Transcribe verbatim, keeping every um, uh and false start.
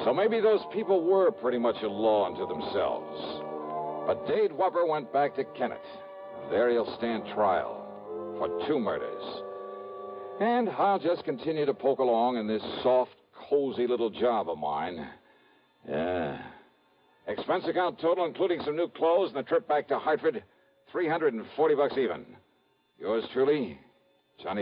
So maybe those people were pretty much a law unto themselves. But Dade Webber went back to Kennett. There he'll stand trial for two murders. And I'll just continue to poke along in this soft, cozy little job of mine. Yeah. Expense account total, including some new clothes and a trip back to Hartford, three hundred forty bucks even. Yours truly,